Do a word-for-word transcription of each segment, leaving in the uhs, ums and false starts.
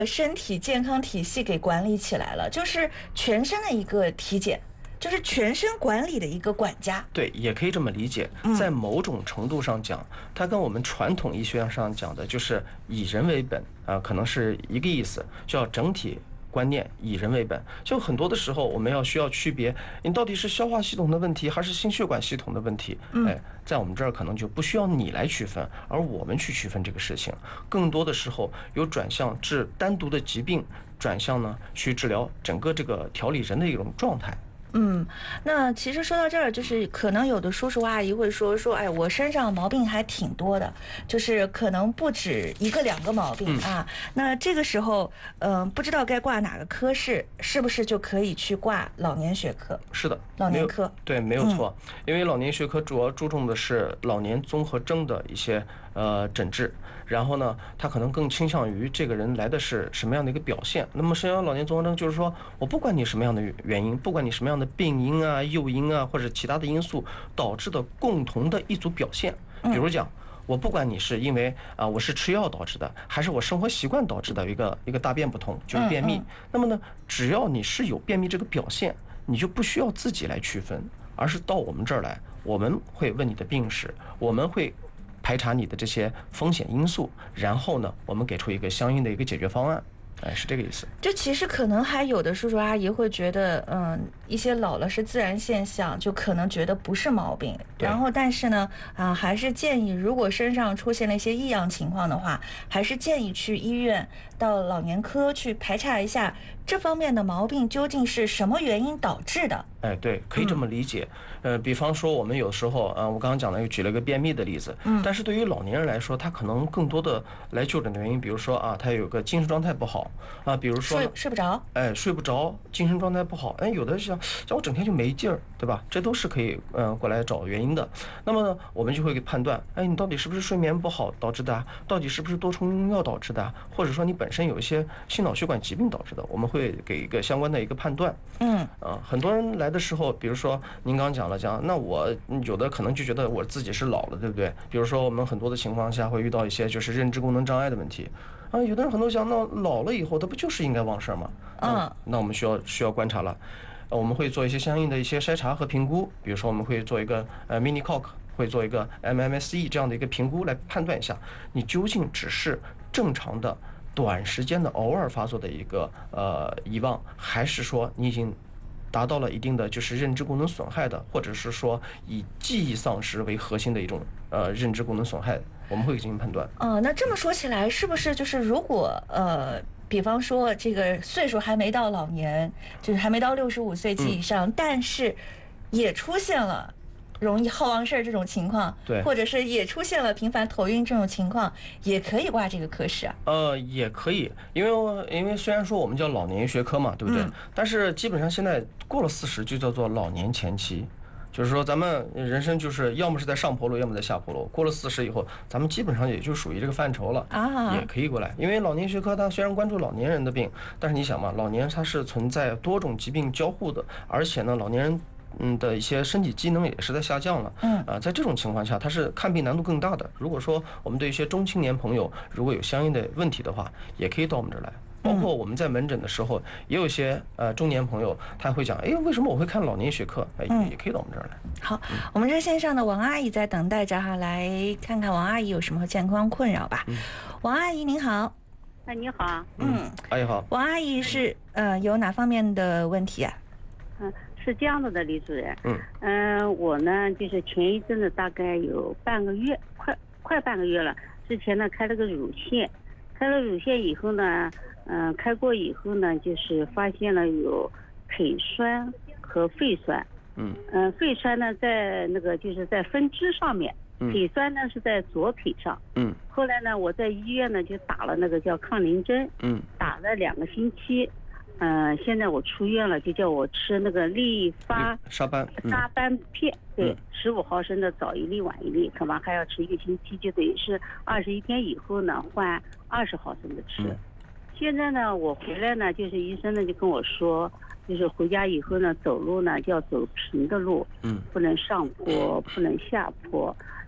身体健康体系给管理起来了，就是全身的一个体检，就是全身管理的一个管家。 对，也可以这么理解。在某种程度上讲，它跟我们传统医学上讲的就是以人为本啊、呃，可能是一个意思，叫整体观念以人为本。就很多的时候，我们要需要区别，你到底是消化系统的问题还是心血管系统的问题？哎，在我们这儿可能就不需要你来区分，而我们去区分这个事情。更多的时候有转向治单独的疾病，转向呢去治疗整个这个调理人的一种状态。 嗯，那其实说到这儿，就是可能有的叔叔阿姨会说说，哎，我身上毛病还挺多的，就是可能不止一个两个毛病啊。那这个时候，嗯、呃，不知道该挂哪个科室，是不是就可以去挂老年学科？ 是的， 老年科。 对，没有错、嗯，因为老年学科主要注重的是老年综合征的一些呃诊治。然后呢，他可能更倾向于这个人来的是什么样的一个表现。那么，实际上老年综合征就是说，我不管你什么样的原因，不管你什么样的病因啊、诱因啊，或者其他的因素导致的共同的一组表现。比如讲，我不管你是因为啊、呃、我是吃药导致的，还是我生活习惯导致的一个一个大便不通，就是便秘。那么呢，只要你是有便秘这个表现，你就不需要自己来区分，而是到我们这儿来，我们会问你的病史，我们会排查你的这些风险因素，然后呢，我们给出一个相应的一个解决方案。哎，是这个意思。 就其实可能还有的叔叔阿姨会觉得，嗯，一些老了是自然现象，就可能觉得不是毛病。然后，但是呢，啊，还是建议，如果身上出现了一些异样情况的话，还是建议去医院到老年科去排查一下这方面的毛病究竟是什么原因导致的。 哎，对，可以这么理解。嗯、呃，比方说我们有时候啊、呃，我刚刚讲了，又举了一个便秘的例子。嗯。但是对于老年人来说，他可能更多的来就诊的原因，比如说啊，他有个精神状态不好啊，比如说睡睡不着， 哎，睡不着，精神状态不好，哎，有的像像我整天就没劲儿，对吧？这都是可以嗯、呃、过来找原因的。那么呢，我们就会给判断，哎，你到底是不是睡眠不好导致的？到底是不是多重用药导致的？或者说你本身有一些心脑血管疾病导致的？我们会给一个相关的一个判断。嗯。啊，很多人来的时候，比如说您刚刚讲了讲，那我有的可能就觉得我自己是老了，对不对？比如说我们很多的情况下会遇到一些就是认知功能障碍的问题啊，有的人很多想，那老了以后他不就是应该忘事儿吗？嗯，那我们需要需要观察了，呃，我们会做一些相应的一些筛查和评估，比如说我们会做一个呃 mini C O C， 会做一个 M M S E 这样的一个评估来判断一下，你究竟只是正常的短时间的偶尔发作的一个呃遗忘，还是说你已经达到了一定的就是认知功能损害的，或者是说以记忆丧失为核心的一种呃认知功能损害，我们会进行判断。 哦、呃，那这么说起来，是不是就是如果呃，比方说这个岁数还没到老年，就是还没到六十五岁及以上，嗯、但是也出现了容易好忘事儿这种情况， 对， 或者是也出现了频繁头晕这种情况，也可以挂这个科室啊。 呃，也可以，因为因为虽然说我们叫老年学科嘛，对不对？嗯、但是基本上现在过了四十就叫做老年前期，就是说咱们人生就是要么是在上坡路，要么在下坡路。过了四十以后，咱们基本上也就属于这个范畴了啊，也可以过来。因为老年学科它虽然关注老年人的病，但是你想嘛，老年它是存在多种疾病交互的，而且呢，老年人。嗯的一些身体机能也是在下降了，嗯啊，在这种情况下，它是看病难度更大的。如果说我们对一些中青年朋友如果有相应的问题的话，也可以到我们这儿来。包括我们在门诊的时候，也有一些呃中年朋友他会讲，哎，为什么我会看老年学科？哎，也可以到我们这儿来。 好，我们这线上的王阿姨在等待着哈，来看看王阿姨有什么健康困扰吧。王阿姨您好。 哎，你好。 嗯，阿姨好。 王阿姨是呃有哪方面的问题啊？ 嗯。是这样子的，李主任。嗯嗯、呃，我呢就是前一阵子大概有半个月，快快半个月了。之前呢开了个乳腺，开了乳腺以后呢，嗯、呃，开过以后呢，就是发现了有腿酸和肺酸。嗯嗯、呃，肺酸呢在那个就是在分支上面，腿酸呢是在左腿上。嗯。后来呢，我在医院呢就打了那个叫抗凝针。嗯。打了两个星期。嗯、呃，现在我出院了，就叫我吃那个利发沙班沙班片，对，十五毫升的早一粒晚一粒，可能还要吃一个星期，就等于是二十一天以后呢换二十毫升的吃。嗯、现在呢，我回来呢，就是医生呢就跟我说，就是回家以后呢走路呢就要走平的路，嗯，不能上坡，不能下坡。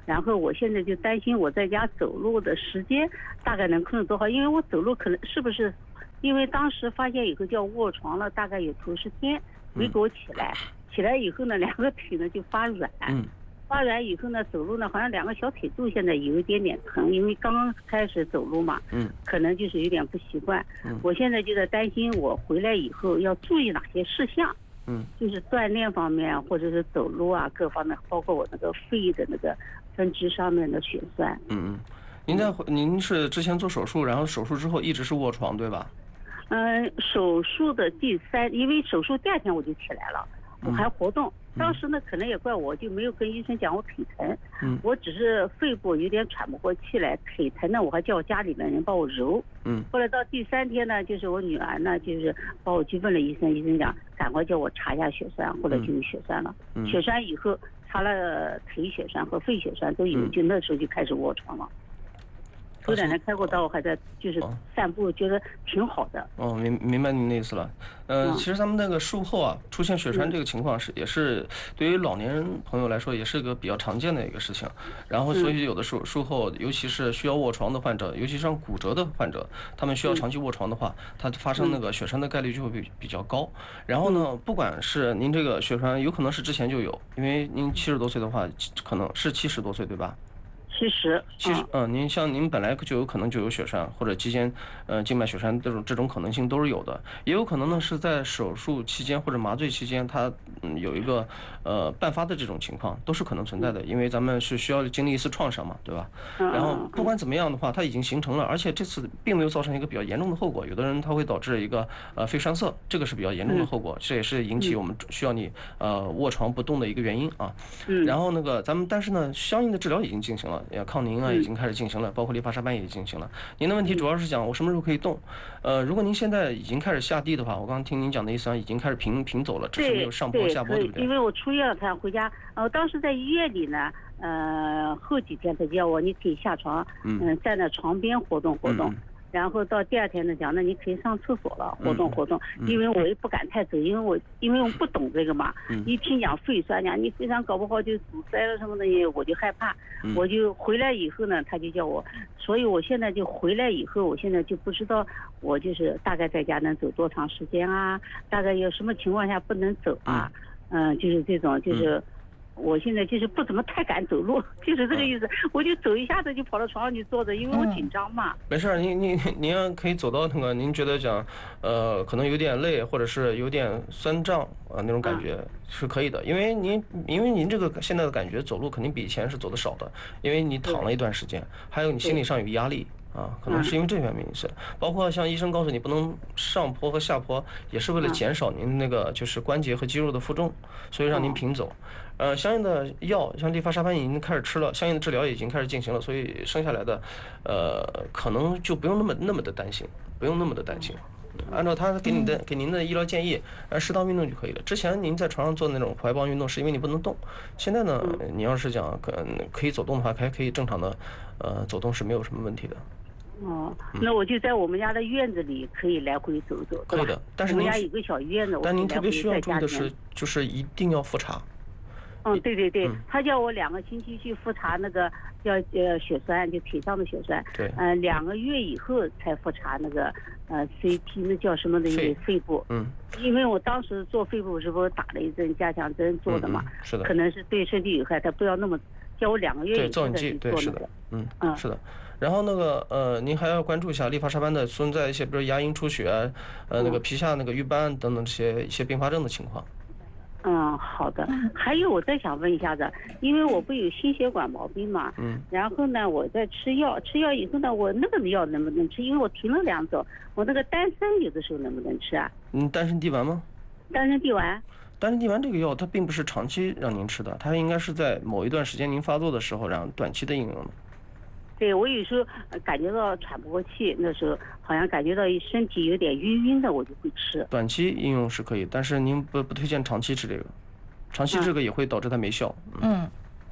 然后我现在就担心我在家走路的时间大概能控制多好，因为我走路可能是不是，因为当时发现以后叫卧床了，大概有头十天没给我起来，起来以后呢，两个腿呢就发软，发软以后呢，走路呢好像两个小腿肚现在有一点点疼，因为刚刚开始走路嘛，可能就是有点不习惯。我现在就在担心我回来以后要注意哪些事项。嗯，就是锻炼方面，或者是走路啊，各方面，包括我那个肺的那个分支上面的血栓。 嗯嗯，您在您是之前做手术，然后手术之后一直是卧床，对吧？ 嗯、呃，手术的第三，因为手术第二天我就起来了，我还活动。当时呢，可能也怪我，就没有跟医生讲我腿疼。嗯，我只是肺部有点喘不过气来，腿疼呢，我还叫家里面人帮我揉。嗯，后来到第三天呢，就是我女儿呢，就是帮我去问了医生，医生讲赶快叫我查一下血栓，后来就有血栓了。嗯，血栓以后查了腿血栓和肺血栓都有，就那时候就开始卧床了。头两天开过刀，还在就是散步，觉得挺好的。 哦，明明白您的意思了。呃，嗯、其实咱们那个术后啊，出现血栓这个情况是、嗯、也是对于老年人朋友来说，也是个比较常见的一个事情。然后，所以有的时候术后，尤其是需要卧床的患者，尤其是像骨折的患者，他们需要长期卧床的话，它发生那个血栓的概率就会比比较高。然后呢，不管是您这个血栓，有可能是之前就有，因为您七十多岁的话，可能是七十多岁对吧？ 七十， 其实，嗯，您像您本来就有可能就有血栓或者肌间，呃，静脉血栓这种这种可能性都是有的，也有可能呢是在手术期间或者麻醉期间，它嗯有一个呃伴发的这种情况，都是可能存在的，因为咱们是需要经历一次创伤嘛，对吧？然后不管怎么样的话，它已经形成了，而且这次并没有造成一个比较严重的后果，有的人他会导致一个呃肺栓塞，这个是比较严重的后果，这也是引起我们需要你呃卧床不动的一个原因啊。然后那个咱们但是呢，相应的治疗已经进行了。抗凝啊已经开始进行了，包括利伐沙班也进行了。您的问题主要是讲我什么时候可以动？呃，如果您现在已经开始下地的话，我刚刚听您讲的意思啊，已经开始平平走了，只是没有上坡下坡，对不对？ 因为我出院了，才回家。呃，当时在医院里呢，呃，后几天他叫我你可以下床，嗯、呃，站在床边活动活动。嗯然后到第二天呢讲，那你可以上厕所了，活动活动，嗯、因为我也不敢太走，因为我因为我不懂这个嘛，嗯、一听讲肺栓讲你肺栓搞不好就阻塞了什么东西，我就害怕，嗯、我就回来以后呢，他就叫我，所以我现在就回来以后，我现在就不知道我就是大概在家能走多长时间啊，大概有什么情况下不能走啊，嗯、呃，就是这种就是。我现在就是不怎么太敢走路，就是这个意思。我就走一下子就跑到床上去坐着，因为我紧张嘛。 没事，您您您可以走到那个您觉得讲，呃，可能有点累或者是有点酸胀啊那种感觉是可以的，因为您因为您这个现在的感觉走路肯定比以前是走的少的，因为你躺了一段时间，还有你心理上有压力。啊，可能是因为这方面因素，包括像医生告诉你不能上坡和下坡，也是为了减少您那个就是关节和肌肉的负重，所以让您平走。呃，相应的药像利伐沙班已经开始吃了，相应的治疗也已经开始进行了，所以剩下来的，呃，可能就不用那么那么的担心，不用那么的担心。按照他给你的给您的医疗建议，呃，适当运动就可以了。之前您在床上做的那种怀抱运动，是因为你不能动。现在呢，你要是讲可可以走动的话，还可以正常的，呃，走动是没有什么问题的。 哦，那我就在我们家的院子里可以来回走走， 可以的。但是您我们家有个小院子， 但您特别需要注意的是，就是一定要复查。 嗯，对对对，他叫我两个星期去复查那个叫呃血栓，就腿上的血栓。 对。 嗯、呃，两个月以后才复查那个呃 C T， 那叫什么的肺肺部。嗯。因为我当时做肺部是不是打了一针加强针做的嘛？ 嗯、是的。 可能是对身体有害，他不要那么叫我两个月以后再去做那个。 嗯嗯，是的。然后那个呃，您还要关注一下利伐沙班的存在一些，比如牙龈出血，呃，那个皮下那个瘀斑等等这些一些并发症的情况。 嗯，好的。还有，我再想问一下子，因为我不有心血管毛病嘛，嗯，然后呢，我在吃药，吃药以后呢，我那个药能不能吃？因为我停了两周，我那个丹参有的时候能不能吃啊？ 嗯，丹参地丸吗？ 丹参地丸。 丹参地丸这个药，它并不是长期让您吃的，它应该是在某一段时间您发作的时候，然后短期的应用的。 对，我有时候感觉到喘不过气，那时候好像感觉到身体有点晕晕的，我就会吃。 短期应用是可以，但是您不不推荐长期吃这个，长期这个也会导致它没效。 嗯。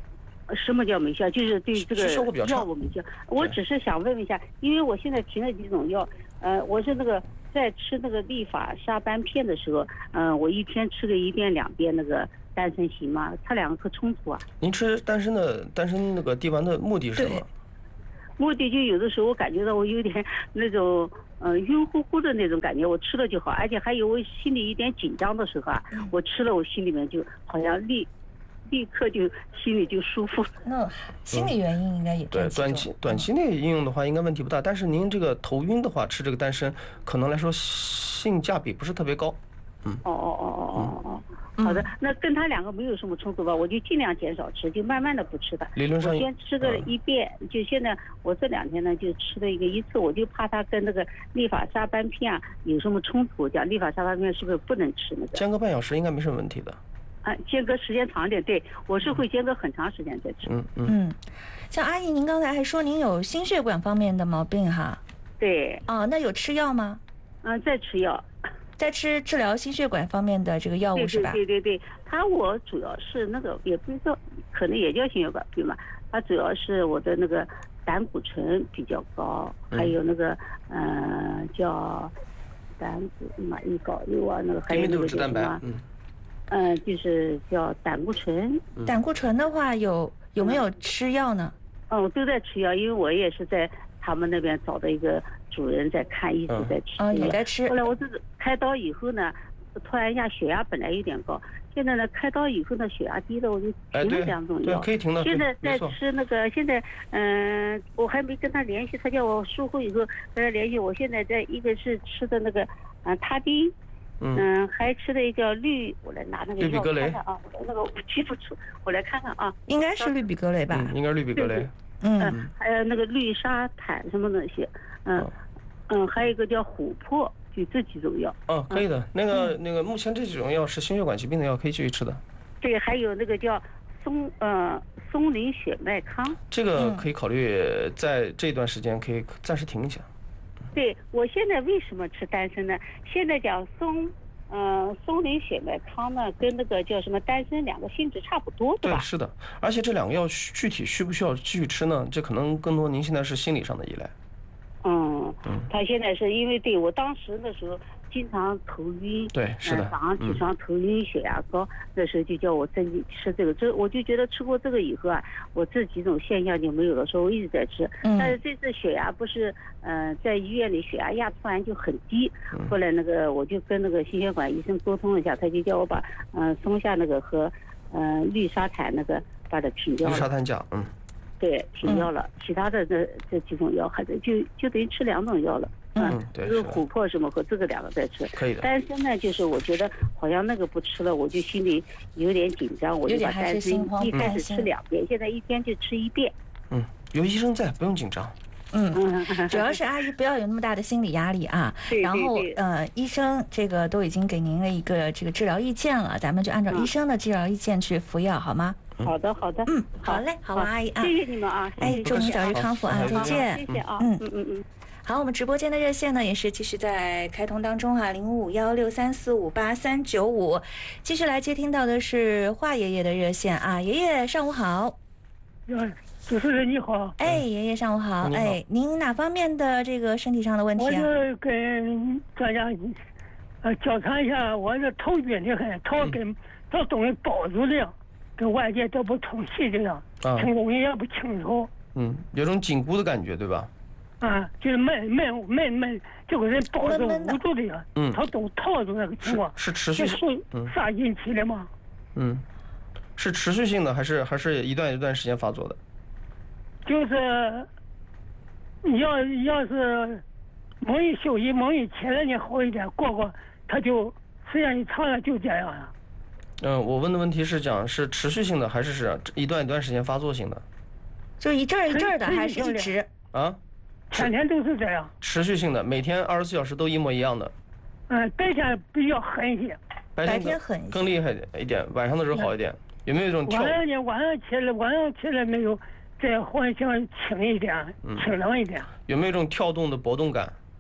什么叫没效？就是对这个效果比较差药物没效。我只是想问问一下，因为我现在停了几种药，呃，我是那个在吃那个利法沙班片的时候，嗯、呃，我一天吃个一遍两遍那个丹参行吗？它两个可冲突啊？ 您吃丹参的丹参那个地丸的目的是什么？ 目的就有的时候我感觉到我有点那种嗯、呃、晕乎乎的那种感觉，我吃了就好，而且还有我心里一点紧张的时候啊，我吃了我心里面就好像立立刻就心里就舒服。 那心理原因应该也对，短期短期内应用的话应该问题不大，但是您这个头晕的话吃这个丹参可能来说性价比不是特别高。嗯。 哦哦哦哦哦哦。好的，那跟他两个没有什么冲突吧？我就尽量减少吃，就慢慢的不吃它。 理论上， 我先吃个一遍，嗯、就现在我这两天呢就吃了一个一次，我就怕它跟那个利法沙班片啊有什么冲突。讲利法沙班片是不是不能吃那个？ 间隔半小时应该没什么问题的。 啊，间隔时间长一点，对我是会间隔很长时间再吃。 嗯嗯嗯，像阿姨您刚才还说您有心血管方面的毛病哈？ 对。 哦，那有吃药吗？ 嗯，在吃药。 在吃治疗心血管方面的这个药物是吧？ 对对对对，它我主要是那个也不知道，可能也叫心血管病嘛。它主要是我的那个胆固醇比较高， 嗯、 还有那个呃叫胆固嘛胰高又啊那个还有那个叫什么？嗯，嗯、呃，就是叫胆固醇。 嗯、胆固醇的话有有没有吃药呢？ 嗯，我都在吃药，因为我也是在他们那边找的一个主人在看，一直在吃。 哦，也在吃。 后来我这个开刀以后呢，突然一下血压本来有点高，现在呢开刀以后呢血压低了，我就停了两种药。 对，可以停的。 现在在吃那个，现在嗯、呃，我还没跟他联系，他叫我术后以后跟他联系。我现在在一个是吃的那个嗯他汀，嗯、呃，还吃的一个氯，我来拿那个药看看啊，我那个我记不住，我来看看啊。 应该是氯比格雷吧？ 嗯，应该是氯比格雷。 嗯， 还有那个氯沙坦什么那些，嗯嗯，还有一个叫琥珀，就这几种药。 哦，可以的。那个那个，目前这几种药是心血管疾病的药，可以继续吃的。 对，还有那个叫松呃松林血脉康， 这个可以考虑在这段时间可以暂时停一下。 对，我现在为什么吃丹参呢？现在讲松。嗯，松林血脉康呢，跟那个叫什么丹参两个性质差不多，对吧？ 对，是的。而且这两个药具体需不需要继续吃呢？这可能更多您现在是心理上的依赖。 嗯，他现在是因为对我当时那时候经常头晕， 对，是的， 早上起床头晕，血压高，那时候就叫我自己吃这个，这我就觉得吃过这个以后啊，我这几种现象就没有了，所以我一直在吃。但是这次血压不是，呃，在医院里血压压突然就很低，后来那个我就跟那个心血管医生沟通了一下，他就叫我把，嗯，松下那个和，呃，氯沙坦那个把它停掉了。 氯沙坦钾，嗯。 对，停药了，其他的这这几种药还在，就就等于吃两种药了。 嗯，对， 就是琥珀什么和这个两个在吃， 可以的。 丹参呢，就是我觉得好像那个不吃了，我就心里有点紧张，我就把丹参一开始吃两遍，现在一天就吃一遍。 嗯，有医生在，不用紧张。 嗯，主要是阿姨不要有那么大的心理压力啊。然后呃，医生这个都已经给您了一个这个治疗意见了，咱们就按照医生的治疗意见去服药，好吗？ 好的，好的。 嗯，好嘞，好啊，阿姨啊， 谢谢你们啊， 哎，祝您早日康复啊，再见。 谢谢啊， 嗯嗯嗯嗯。 好，我们直播间的热线呢也是继续在开通当中啊，零五五幺六三四五八三九五，继续来接听到的是华爷爷的热线啊，爷爷上午好。 嗯，主持人你好。 哎，爷爷上午好。哎，您哪方面的这个身体上的问题啊？ 我是跟专家呃交谈一下，我这头晕的很，头跟这东西包住了，跟外界都不通气这样，听东西也不清楚。 嗯，有种紧箍的感觉，对吧？ 啊，就是闷闷闷闷，就给人包住捂住的呀。 嗯， 他都套住那个情况。 是持续是啥引起的吗？ 嗯，是持续性的，还是还是一段一段时间发作的？ 就是你要要是猛一休息，猛一起来你好一点，过过他就时间一长了就这样了。 嗯，我问的问题是讲是持续性的，还是是一段一段时间发作性的？ 就一阵一阵的，还是一直？ 啊？ 天天都是这样， 持续性的，每天二十四小时都一模一样的。 嗯，白天比较狠一些， 白天狠更厉害一点，晚上的时候好一点。有没有一种跳？ 晚上呢？晚上起来，晚上起来没有，这环境轻一点，清凉一点。 有没有一种跳动的搏动感？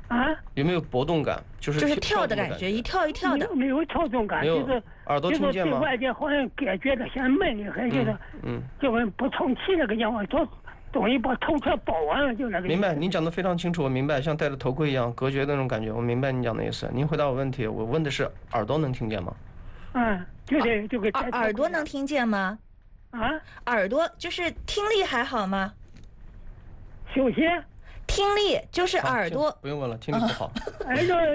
啊？ 有没有搏动感？就是就是跳的感觉，一跳一跳的。 没有跳动感，就是耳朵听见吗？ 就是对外界好像感觉的像闷的，还就是嗯，就跟不通气那个样子，都等于把头全包完了，就那个。 明白，您讲的非常清楚，我明白，像戴着头盔一样隔绝的那种感觉，我明白您讲的意思。您回答我问题，我问的是耳朵能听见吗？ 嗯，就得就给耳耳朵能听见吗？ 啊， 耳朵就是听力还好吗？ 首先， 听力就是耳朵。 不用问了，听力不好。 哎，这